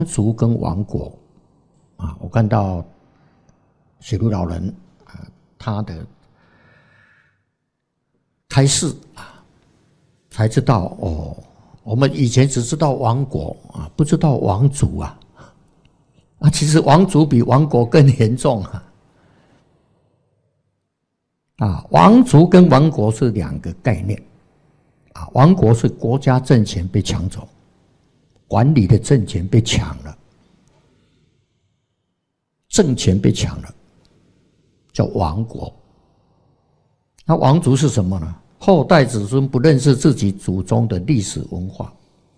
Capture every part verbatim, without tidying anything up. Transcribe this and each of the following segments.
族跟王国啊，我看到水陆老人啊，他的开示啊，才知道哦，我们以前只知道王国啊，不知道王族啊，啊，其实王族比王国更严重啊。啊，王族跟王国是两个概念啊，王国是国家政权被抢走，管理的政权被抢了，政权被抢了，叫王国。那王族是什么呢？后代子孙不认识自己祖宗的历史文化，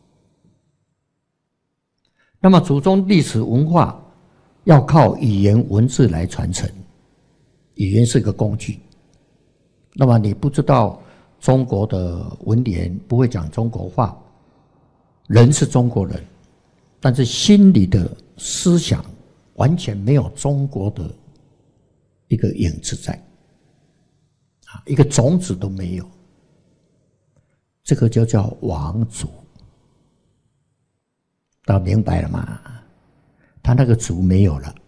那么祖宗历史文化要靠语言文字来传承，语言是个工具。那么你不知道中国的文言，不会讲中国话，人是中国人，但是心里的思想完全没有中国的一个影子在，啊，一个种子都没有，这个就叫王族。大家明白了吗？他那个族没有了，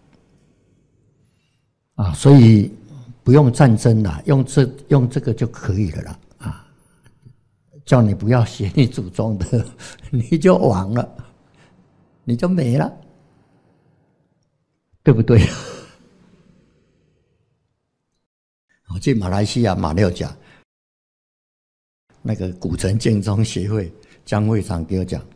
啊，所以不用战争了，用这用这个就可以了啦，啊，叫你不要学你祖宗的，你就亡了，你就没了，对不对？我去马来西亚马六甲，那个古城建中协会江会长给我讲，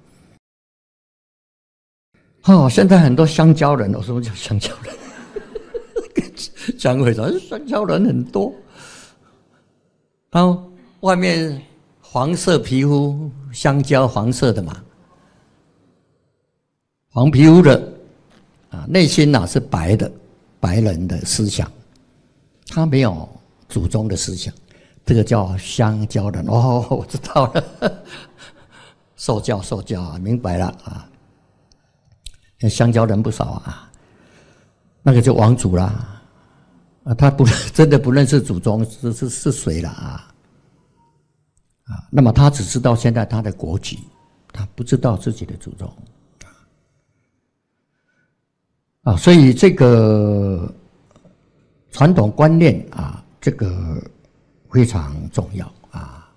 哦，现在很多香蕉人，我说什么叫香蕉人？江会长，香蕉人很多，然后外面黄色皮肤，香蕉黄色的嘛，黄皮肤的啊，内心哪是白的，白人的思想，他没有祖宗的思想，这个叫香蕉人。哦，我知道了，受教受教啊，明白了啊，香蕉人不少啊，那个就王族啦。啊，他不真的不认识祖宗是是是谁了啊？啊，那么他只知道现在他的国籍，他不知道自己的祖宗啊，所以这个传统观念啊，这个非常重要啊。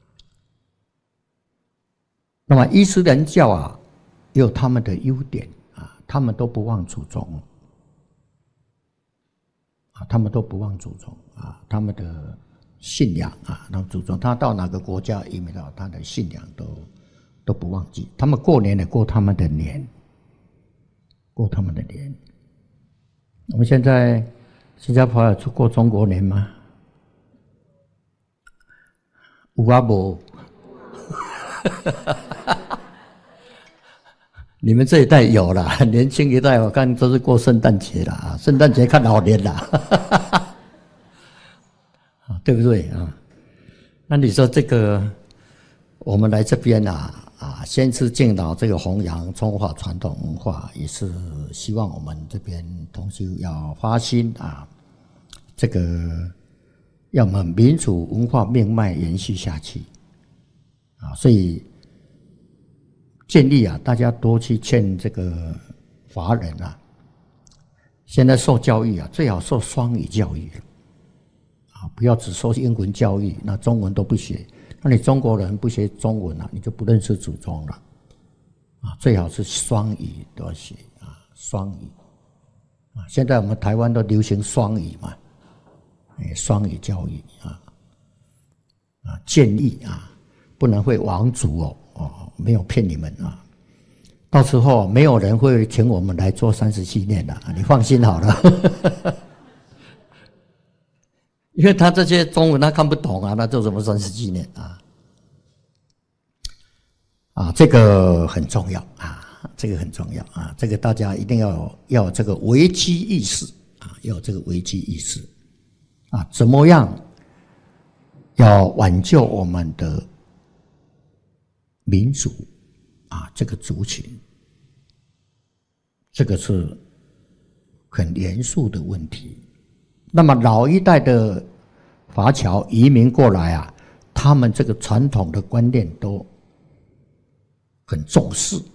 那么伊斯兰教啊，也有他们的优点啊，他们都不忘祖宗。啊，他们都不忘祖宗啊，他们的信仰啊，他们祖宗，他到哪个国家移民到，他的信仰都都不忘记。他们过年也过他们的年，过他们的年。我们现在新加坡有过中国年吗？有啊无？你们这一代有啦，年轻一代我看都是过圣诞节啦，啊，圣诞节看老年啦，对不对啊？那你说这个，我们来这边啊，啊，先是敬老这个弘扬中华传统文化，也是希望我们这边同修要发心啊，这个要我们民族文化命脉延续下去啊，所以。建议啊，大家多去劝这个华人啊，现在受教育啊，最好受双语教育啊，不要只受英文教育，那中文都不学，那你中国人不学中文啊，你就不认识祖宗了啊，最好是双语都要学啊，双语啊，现在我们台湾都流行双语嘛，双语教育啊，啊，建议啊，不能会亡族哦。哦，没有骗你们啊！到时候没有人会请我们来做三十纪念的，你放心好了。因为他这些中文他看不懂啊，那做什么三十纪念啊？啊，这个很重要啊，这个很重要啊，这个大家一定要有要有这个危机意识啊，要有这个危机意识啊，怎么样要挽救我们的民族啊，这个族群，这个是很严肃的问题。那么老一代的华侨移民过来啊，他们这个传统的观念都很重视